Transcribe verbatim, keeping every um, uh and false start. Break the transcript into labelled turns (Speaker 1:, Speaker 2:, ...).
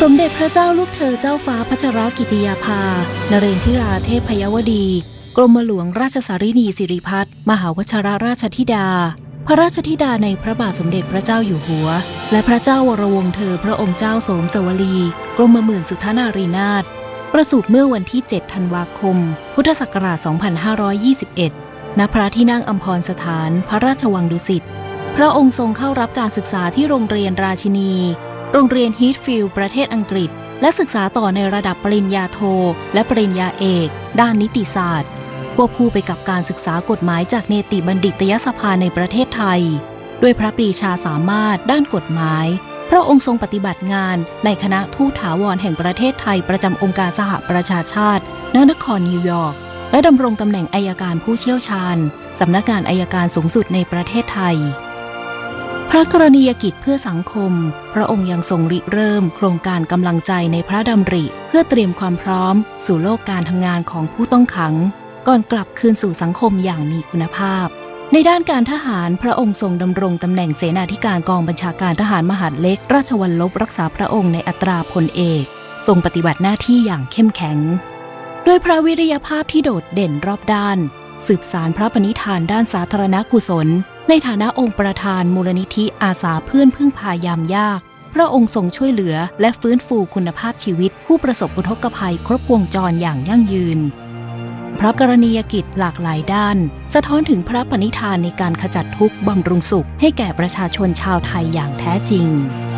Speaker 1: สมเด็จพระเจ้าลูกเธอเจ้าฟ้าพัชรกิติยาภานเรนทิราเทพยวดีกรมหลวงราชสารินีสิริพัฒน์มหาวชิรราชธิดาพระราชธิดาในพระบาทสมเด็จพระเจ้าอยู่หัวและพระเจ้าวรวงศ์เธอพระองค์เจ้าโสมสวลีกรมหมื่นสุทธนารีนาถประสูติเมื่อวันที่เจ็ดธันวาคมพุทธศักราชสองพันห้าร้อยยี่สิบเอ็ดณพระที่นั่งอัมพรสถานพระราชวังดุสิตพระองค์ทรงเข้ารับการศึกษาที่โรงเรียนราชินีโรงเรียนฮีทฟิลด์ประเทศอังกฤษและศึกษาต่อในระดับปริญญาโทและปริญญาเอกด้านนิติศาสตร์ควบคู่ไปกับการศึกษากฎหมายจากเนติบัณฑิตยสภาในประเทศไทยด้วยพระปรีชาสามารถด้านกฎหมายพระองค์ทรงปฏิบัติงานในคณะทูตถาวรแห่งประเทศไทยประจำองค์การสหประชาชาติณนครนิวยอร์กและดำรงตำแหน่งอัยการผู้เชี่ยวชาญสำนักงานอัยการสูงสุดในประเทศไทยพระกรณียกิจเพื่อสังคมพระองค์ยังทรงริเริ่มโครงการกำลังใจในพระดำริเพื่อเตรียมความพร้อมสู่โลกการทำงานของผู้ต้องขังก่อนกลับคืนสู่สังคมอย่างมีคุณภาพในด้านการทหารพระองค์ทรงดำรงตำแหน่งเสนาธิการกองบัญชาการทหารมหาดเล็กราชวัลลบรักษาพระองค์ในอัตราพลเอกทรงปฏิบัติหน้าที่อย่างเข้มแข็งด้วยพระวิริยภาพที่โดดเด่นรอบด้านสืบสารพระปณิธานด้านสาธารณกุศลในฐานะองค์ประธานมูลนิธิอาสาเพื่อนพึ่งพายามยากพระองค์ทรงช่วยเหลือและฟื้นฟูคุณภาพชีวิตผู้ประสบอุทกภัยครบวงจรอย่างยั่งยืนพระกรณียกิจหลากหลายด้านสะท้อนถึงพระปณิธานในการขจัดทุกข์บำรุงสุขให้แก่ประชาชนชาวไทยอย่างแท้จริง